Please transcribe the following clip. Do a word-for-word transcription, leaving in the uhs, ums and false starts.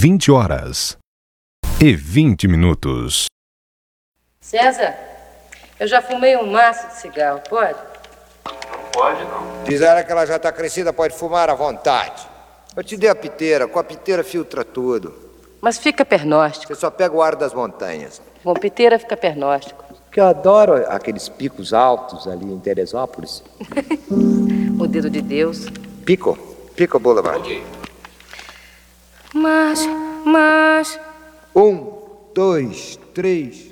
vinte horas e vinte minutos. César, eu já fumei um maço de cigarro, pode? Não pode, não. Diz ela que ela já está crescida, pode fumar à vontade. Eu te dei a piteira, com a piteira filtra tudo. Mas fica pernóstico. Você só pega o ar das montanhas. Com piteira fica pernóstico. Que eu adoro aqueles picos altos ali em Teresópolis. O dedo de Deus. Pico, Pico Boulevard. Ok. Mas, mas... Um, dois, três...